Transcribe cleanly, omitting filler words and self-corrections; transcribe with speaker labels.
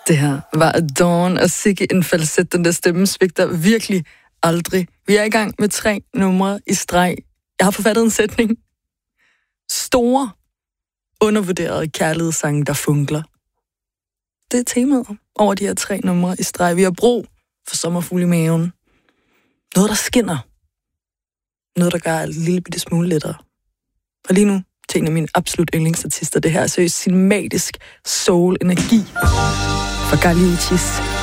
Speaker 1: Det her var Dawn, og sikke en falset. Den der stemme svigter virkelig aldrig. Vi er i gang med 3 numre i streg. Jeg har forfattet en sætning. Store, undervurderede kærlighedssange, der funkler. Det er temaet over de her 3 numre i streg. Vi har brug for sommerfugle i maven. Noget, der skinner. Noget, der gør en lille bitte smule lettere. Og lige nu til en af mine absolut yndlingsartister. Det her er seriøst cinematisk soul-energi fra Galiuchis.